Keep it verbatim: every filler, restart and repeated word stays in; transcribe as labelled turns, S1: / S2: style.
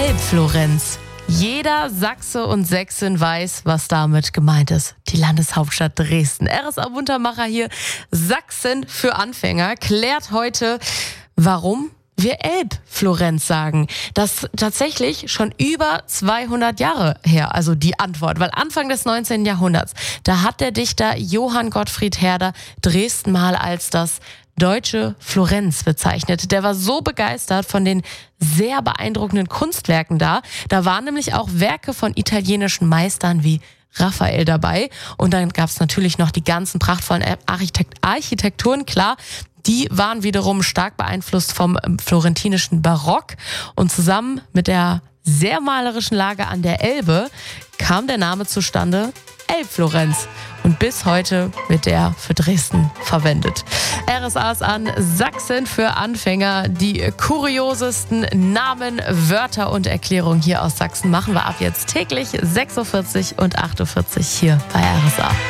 S1: Elbflorenz. Jeder Sachse und Sächsin weiß, was damit gemeint ist. Die Landeshauptstadt Dresden. R S A-Muntermacher hier. Sachsen für Anfänger klärt heute, warum wir Elbflorenz sagen. Das ist tatsächlich schon über zweihundert Jahre her, also die Antwort. Weil Anfang des neunzehnten Jahrhunderts, da hat der Dichter Johann Gottfried Herder Dresden mal als das deutsche Florenz bezeichnet. Der war so begeistert von den sehr beeindruckenden Kunstwerken da. Da waren nämlich auch Werke von italienischen Meistern wie Raphael dabei. Und dann gab es natürlich noch die ganzen prachtvollen Architekt- Architekturen, klar. Die waren wiederum stark beeinflusst vom florentinischen Barock. Und zusammen mit der sehr malerischen Lage an der Elbe kam der Name zustande, Elbflorenz. Und bis heute wird der für Dresden verwendet. R S A ist an Sachsen für Anfänger. Die kuriosesten Namen, Wörter und Erklärungen hier aus Sachsen machen wir ab jetzt täglich sechs Uhr vierzig und acht Uhr vierzig hier bei R S A.